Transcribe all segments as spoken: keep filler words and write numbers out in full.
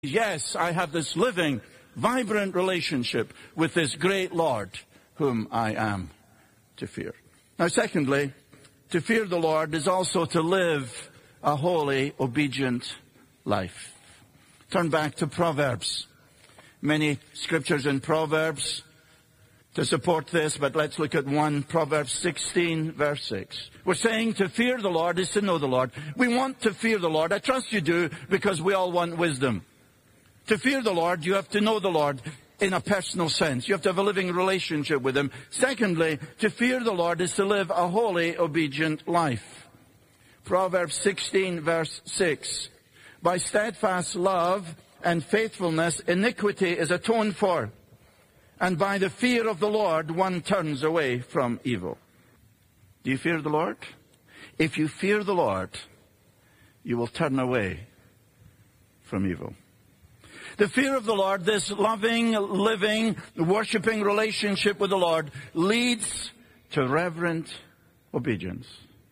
Yes, I have this living, vibrant relationship with this great Lord whom I am to fear. Now, secondly, to fear the Lord is also to live a holy, obedient life. Turn back to Proverbs. Many scriptures in Proverbs to support this, but let's look at one, Proverbs sixteen, verse six. We're saying to fear the Lord is to know the Lord. We want to fear the Lord. I trust you do, because we all want wisdom. To fear the Lord, you have to know the Lord in a personal sense. You have to have a living relationship with Him. Secondly, to fear the Lord is to live a holy, obedient life. Proverbs sixteen, verse six. By steadfast love and faithfulness, iniquity is atoned for, and by the fear of the Lord one turns away from evil. Do you fear the Lord? If you fear the Lord, you will turn away from evil. The fear of the Lord, this loving, living, worshipping relationship with the Lord, leads to reverent obedience.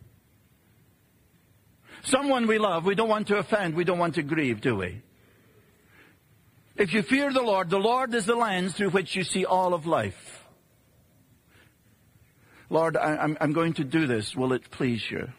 Someone we love, we don't want to offend, we don't want to grieve, do we? If you fear the Lord, the Lord is the lens through which you see all of life. Lord, I, I'm, I'm going to do this. Will it please you?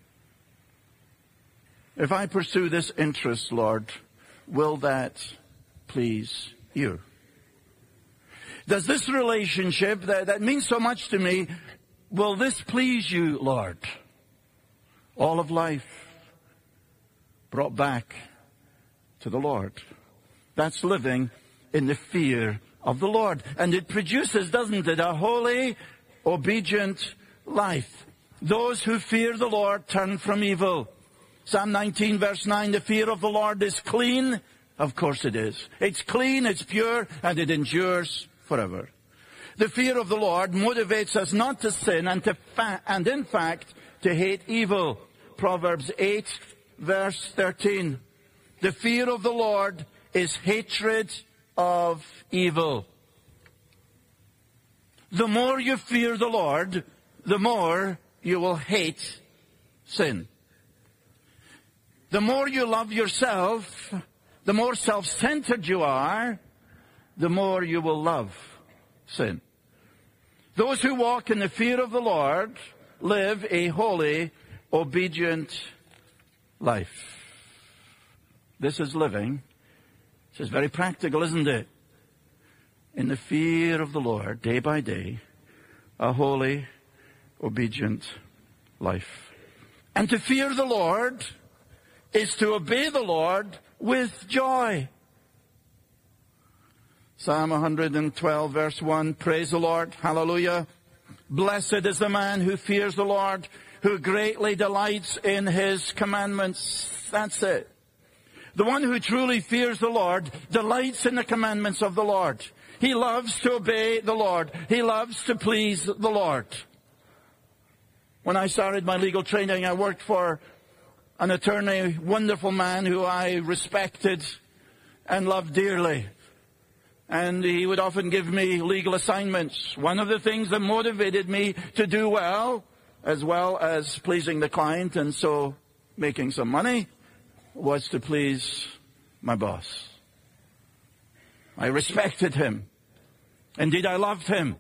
If I pursue this interest, Lord, will that please you? Does this relationship that, that means so much to me, will this please you, Lord? All of life brought back to the Lord. That's living in the fear of the Lord. And it produces, doesn't it, a holy, obedient life. Those who fear the Lord turn from evil. Psalm nineteen, verse nine, the fear of the Lord is clean. Of course it is. It's clean, it's pure, and it endures forever. The fear of the Lord motivates us not to sin and, to fa- and in fact, to hate evil. Proverbs eight, verse thirteen. The fear of the Lord is hatred of evil. The more you fear the Lord, the more you will hate sin. The more you love yourself, the more self-centered you are, the more you will love sin. Those who walk in the fear of the Lord live a holy, obedient life. This is living. This is very practical, isn't it? In the fear of the Lord, day by day, a holy, obedient life. And to fear the Lord is to obey the Lord with joy. Psalm one twelve, verse one, praise the Lord, hallelujah. Blessed is the man who fears the Lord, who greatly delights in His commandments. That's it. The one who truly fears the Lord delights in the commandments of the Lord. He loves to obey the Lord. He loves to please the Lord. When I started my legal training, I worked for an attorney, wonderful man who I respected and loved dearly. And he would often give me legal assignments. One of the things that motivated me to do well, as well as pleasing the client and so making some money, was to please my boss. I respected him. Indeed, I loved him.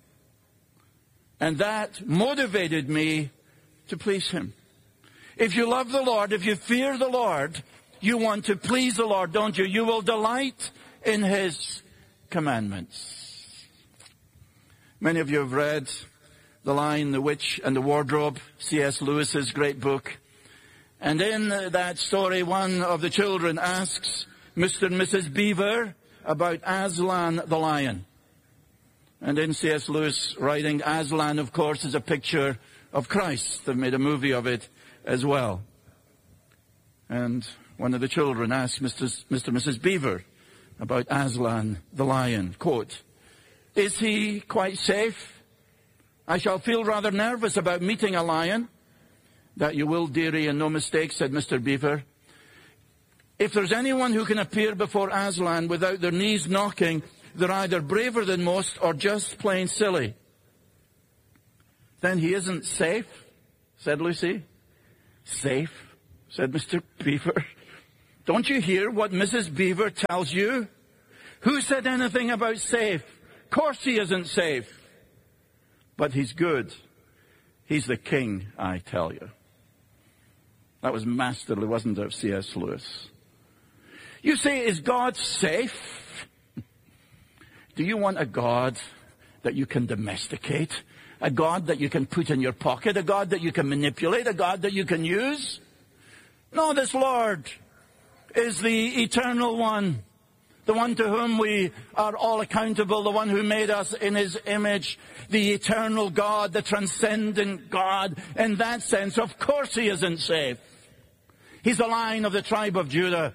And that motivated me to please him. If you love the Lord, if you fear the Lord, you want to please the Lord, don't you? You will delight in His commandments. Many of you have read The Lion, the Witch, and the Wardrobe, C S Lewis's great book. And in that story, one of the children asks Mister and Missus Beaver about Aslan the lion. And in C S Lewis writing, Aslan, of course, is a picture of Christ. They've made a movie of it as well. And one of the children asks Mister Mister and Missus Beaver about Aslan the lion. Quote, is he quite safe? I shall feel rather nervous about meeting a lion. That you will, dearie, and no mistake, said Mister Beaver. If there's anyone who can appear before Aslan without their knees knocking, they're either braver than most or just plain silly. Then he isn't safe, said Lucy. Safe, said Mister Beaver. Don't you hear what Missus Beaver tells you? Who said anything about safe? Of course he isn't safe. But he's good. He's the king, I tell you. That was masterly, wasn't it, of C S Lewis? You say, is God safe? Do you want a God that you can domesticate? A God that you can put in your pocket? A God that you can manipulate? A God that you can use? No, this Lord is the eternal one. The one to whom we are all accountable, the one who made us in his image, the eternal God, the transcendent God. In that sense, of course he isn't safe. He's the Lion of the tribe of Judah.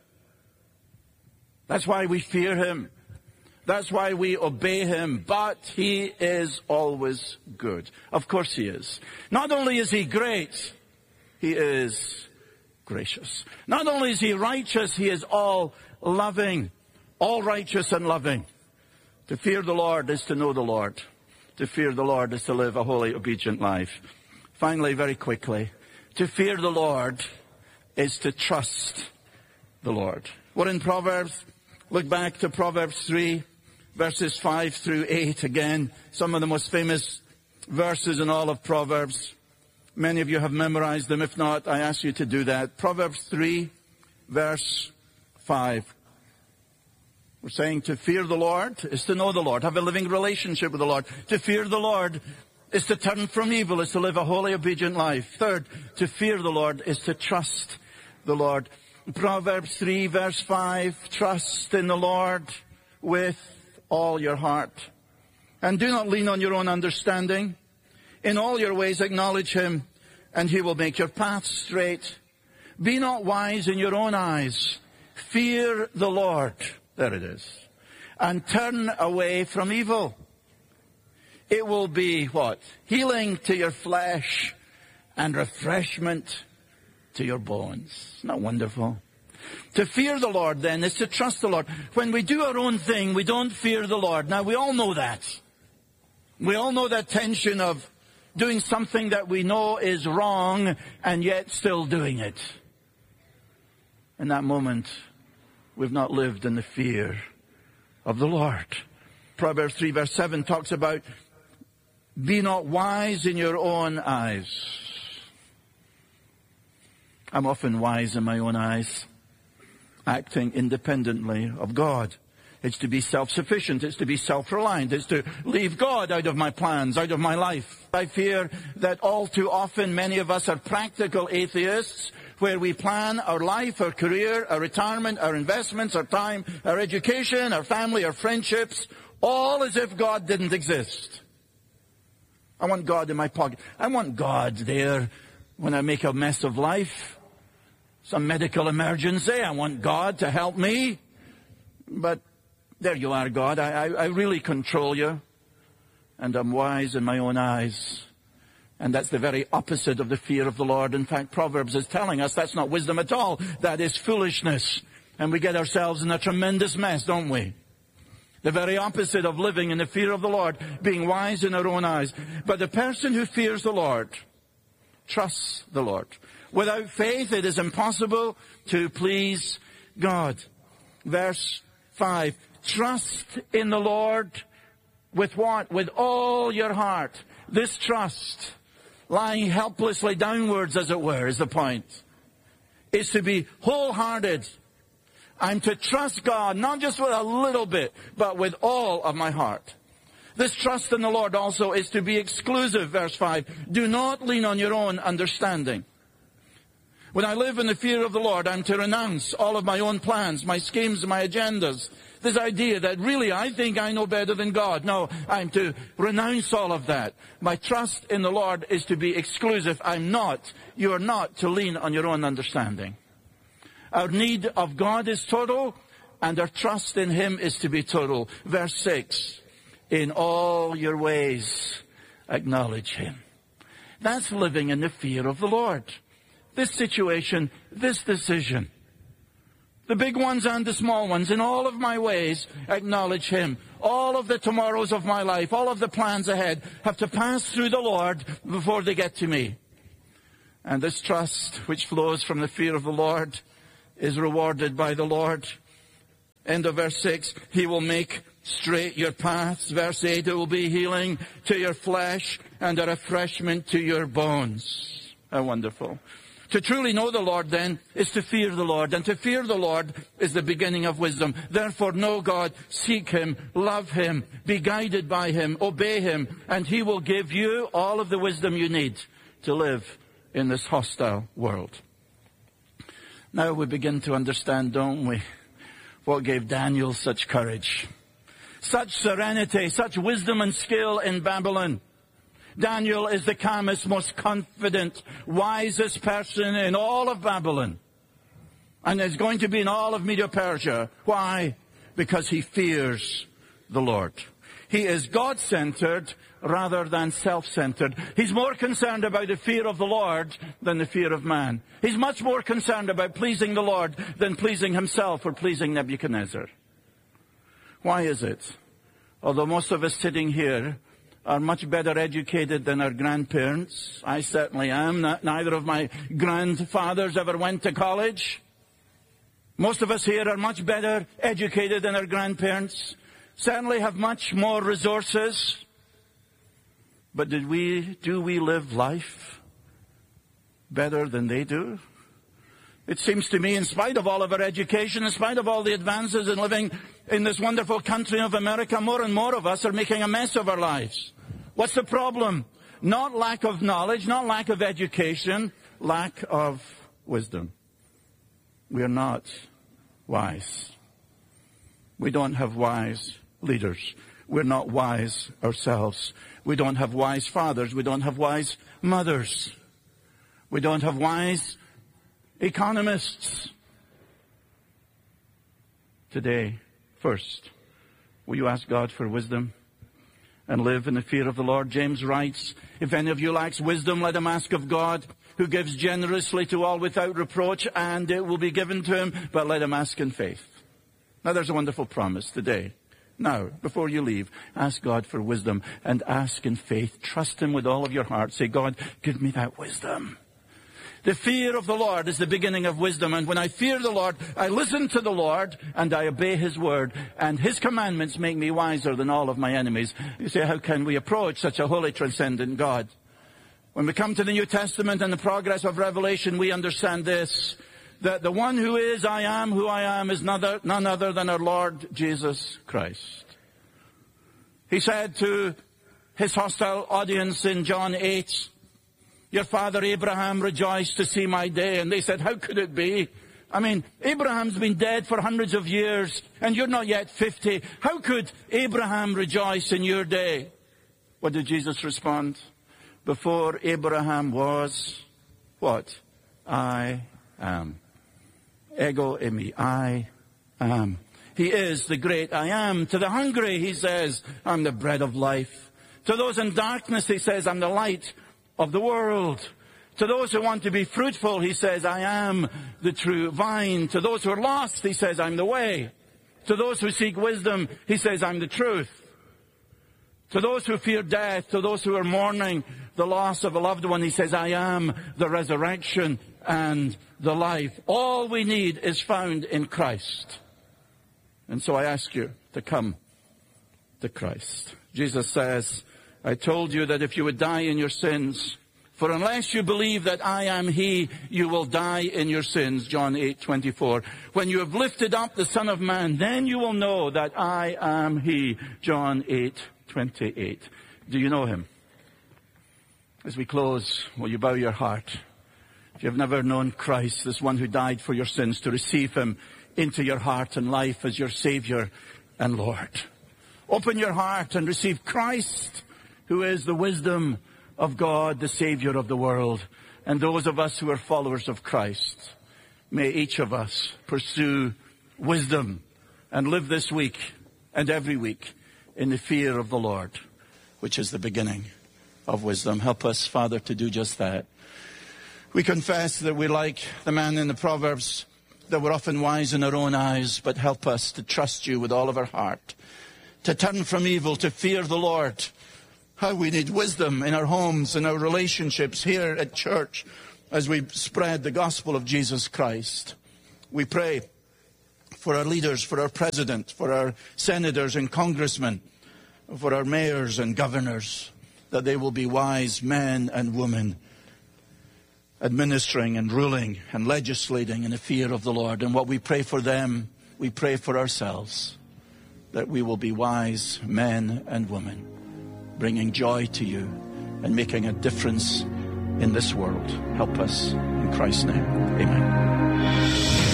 That's why we fear him. That's why we obey him. But he is always good. Of course he is. Not only is he great, he is gracious. Not only is he righteous, he is all loving. All righteous and loving. To fear the Lord is to know the Lord. To fear the Lord is to live a holy, obedient life. Finally, very quickly, to fear the Lord is to trust the Lord. We're in Proverbs. Look back to Proverbs three, verses five through eight. Again, some of the most famous verses in all of Proverbs. Many of you have memorized them. If not, I ask you to do that. Proverbs three, verse five. We're saying to fear the Lord is to know the Lord, have a living relationship with the Lord. To fear the Lord is to turn from evil, is to live a holy, obedient life. Third, to fear the Lord is to trust the Lord. Proverbs three, verse five, trust in the Lord with all your heart. And do not lean on your own understanding. In all your ways acknowledge him, and he will make your paths straight. Be not wise in your own eyes. Fear the Lord. There it is. And turn away from evil. It will be what? Healing to your flesh and refreshment to your bones. Isn't that wonderful? To fear the Lord, then, is to trust the Lord. When we do our own thing, we don't fear the Lord. Now, we all know that. We all know that tension of doing something that we know is wrong and yet still doing it. In that moment, we've not lived in the fear of the Lord. Proverbs three verse seven talks about, be not wise in your own eyes. I'm often wise in my own eyes, acting independently of God. It's to be self-sufficient. It's to be self-reliant. It's to leave God out of my plans, out of my life. I fear that all too often many of us are practical atheists, where we plan our life, our career, our retirement, our investments, our time, our education, our family, our friendships, all as if God didn't exist. I want God in my pocket. I want God there when I make a mess of life. Some medical emergency. I want God to help me. But there you are, God. I, I, I really control you. And I'm wise in my own eyes. And that's the very opposite of the fear of the Lord. In fact, Proverbs is telling us that's not wisdom at all. That is foolishness. And we get ourselves in a tremendous mess, don't we? The very opposite of living in the fear of the Lord, being wise in our own eyes. But the person who fears the Lord trusts the Lord. Without faith, it is impossible to please God. Verse five, trust in the Lord with what? With all your heart. This trust, lying helplessly downwards, as it were, is the point. Is to be wholehearted. I'm to trust God, not just with a little bit, but with all of my heart. This trust in the Lord also is to be exclusive, verse five. Do not lean on your own understanding. When I live in the fear of the Lord, I'm to renounce all of my own plans, my schemes, my agendas. This idea that really I think I know better than God. No, I'm to renounce all of that. My trust in the Lord is to be exclusive. I'm not, you are not to lean on your own understanding. Our need of God is total, and our trust in him is to be total. Verse six, in all your ways acknowledge him. That's living in the fear of the Lord. This situation, this decision, the big ones and the small ones, in all of my ways, acknowledge him. All of the tomorrows of my life, all of the plans ahead, have to pass through the Lord before they get to me. And this trust, which flows from the fear of the Lord, is rewarded by the Lord. End of verse six, he will make straight your paths. Verse eight, it will be healing to your flesh and a refreshment to your bones. How wonderful. To truly know the Lord, then, is to fear the Lord. And to fear the Lord is the beginning of wisdom. Therefore, know God, seek Him, love Him, be guided by Him, obey Him, and He will give you all of the wisdom you need to live in this hostile world. Now we begin to understand, don't we, what gave Daniel such courage, such serenity, such wisdom and skill in Babylon. Daniel is the calmest, most confident, wisest person in all of Babylon. And is going to be in all of Medo-Persia. Why? Because he fears the Lord. He is God-centered rather than self-centered. He's more concerned about the fear of the Lord than the fear of man. He's much more concerned about pleasing the Lord than pleasing himself or pleasing Nebuchadnezzar. Why is it? Although most of us sitting here are much better educated than our grandparents. I certainly am. Neither of my grandfathers ever went to college. Most of us here are much better educated than our grandparents. Certainly have much more resources. But did we, do we live life better than they do? It seems to me, in spite of all of our education, in spite of all the advances in living in this wonderful country of America, more and more of us are making a mess of our lives. What's the problem? Not lack of knowledge, not lack of education, lack of wisdom. We are not wise. We don't have wise leaders. We're not wise ourselves. We don't have wise fathers. We don't have wise mothers. We don't have wise economists. Today, first, will you ask God for wisdom and live in the fear of the Lord? James writes, if any of you lacks wisdom, let him ask of God, who gives generously to all without reproach, and it will be given to him, but let him ask in faith. Now there's a wonderful promise today. Now, before you leave, ask God for wisdom and ask in faith. Trust Him with all of your heart. Say, God, give me that wisdom. The fear of the Lord is the beginning of wisdom. And when I fear the Lord, I listen to the Lord and I obey His word. And His commandments make me wiser than all of my enemies. You say, how can we approach such a holy, transcendent God? When we come to the New Testament and the progress of Revelation, we understand this, that the one who is, I am, who I am, is none other, none other than our Lord Jesus Christ. He said to His hostile audience in John eight, your father Abraham rejoiced to see my day. And they said, how could it be? I mean, Abraham's been dead for hundreds of years, and you're not yet fifty. How could Abraham rejoice in your day? What did Jesus respond? Before Abraham was, what? I am. Ego eimi, I am. He is the great I am. To the hungry, He says, I'm the bread of life. To those in darkness, He says, I'm the light of the world. To those who want to be fruitful, He says, I am the true vine. To those who are lost, He says, I'm the way. To those who seek wisdom, He says, I'm the truth. To those who fear death, to those who are mourning the loss of a loved one, He says, I am the resurrection and the life. All we need is found in Christ. And so I ask you to come to Christ. Jesus says, I told you that if you would die in your sins, for unless you believe that I am He, you will die in your sins. John eight twenty-four. When you have lifted up the Son of Man, then you will know that I am He. John eight twenty-eight. Do you know Him? As we close, will you bow your heart? If you've never known Christ, this one who died for your sins, to receive Him into your heart and life as your Savior and Lord. Open your heart and receive Christ, who is the wisdom of God, the Savior of the world. And those of us who are followers of Christ, may each of us pursue wisdom and live this week and every week in the fear of the Lord, which is the beginning of wisdom. Help us, Father, to do just that. We confess that we like the man in the Proverbs, that we're often wise in our own eyes, but help us to trust You with all of our heart, to turn from evil, to fear the Lord. How we need wisdom in our homes, in our relationships, here at church, as we spread the gospel of Jesus Christ. We pray for our leaders, for our president, for our senators and congressmen, for our mayors and governors, that they will be wise men and women administering and ruling and legislating in the fear of the Lord. And what we pray for them, we pray for ourselves, that we will be wise men and women, bringing joy to you and making a difference in this world. Help us in Christ's name. Amen.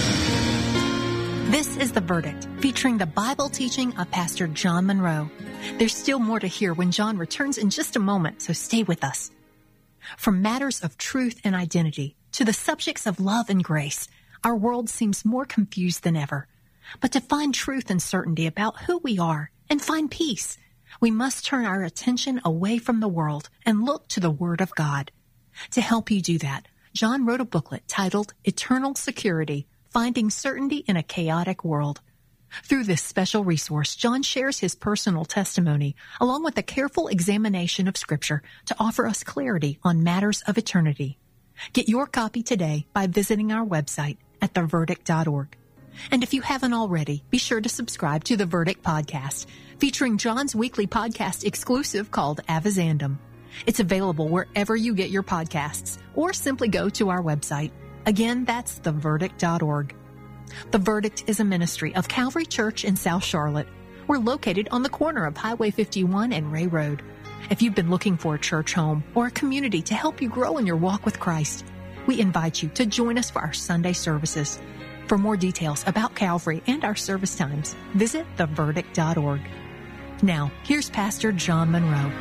This is The Verdict, featuring the Bible teaching of Pastor John Monroe. There's still more to hear when John returns in just a moment, so stay with us. From matters of truth and identity to the subjects of love and grace, our world seems more confused than ever. But to find truth and certainty about who we are and find peace, we must turn our attention away from the world and look to the Word of God. To help you do that, John wrote a booklet titled Eternal Security, Finding Certainty in a Chaotic World. Through this special resource, John shares his personal testimony along with a careful examination of Scripture to offer us clarity on matters of eternity. Get your copy today by visiting our website at the verdict dot org. And if you haven't already, be sure to subscribe to The Verdict Podcast, featuring John's weekly podcast exclusive called Avizandum. It's available wherever you get your podcasts, or simply go to our website. Again, that's the verdict dot org. The Verdict is a ministry of Calvary Church in South Charlotte. We're located on the corner of Highway fifty-one and Ray Road. If you've been looking for a church home or a community to help you grow in your walk with Christ, we invite you to join us for our Sunday services. For more details about Calvary and our service times, visit the verdict dot org. Now, here's Pastor John Monroe.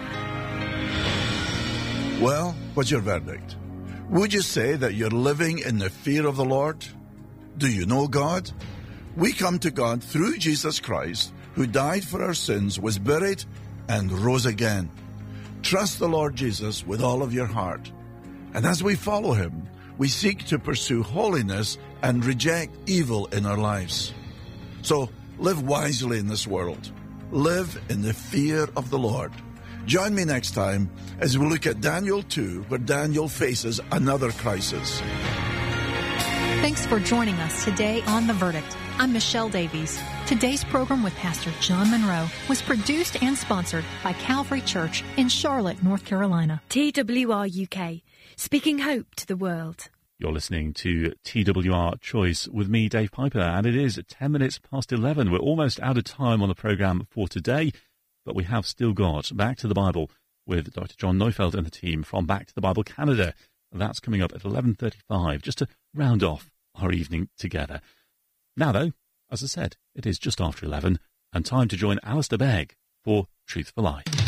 Well, what's your verdict? Would you say that you're living in the fear of the Lord? Do you know God? We come to God through Jesus Christ, who died for our sins, was buried, and rose again. Trust the Lord Jesus with all of your heart. And as we follow him, we seek to pursue holiness and reject evil in our lives. So live wisely in this world. Live in the fear of the Lord. Join me next time as we look at Daniel two, where Daniel faces another crisis. Thanks for joining us today on The Verdict. I'm Michelle Davies. Today's program with Pastor John Monroe was produced and sponsored by Calvary Church in Charlotte, North Carolina. T W R U K, speaking hope to the world. You're listening to T W R Choice with me, Dave Piper, and it is ten minutes past eleven. We're almost out of time on the programme for today, but we have still got Back to the Bible with Doctor John Neufeld and the team from Back to the Bible Canada. That's coming up at eleven thirty-five, just to round off our evening together. Now, though, as I said, it is just after eleven, and time to join Alistair Begg for Truth for Life.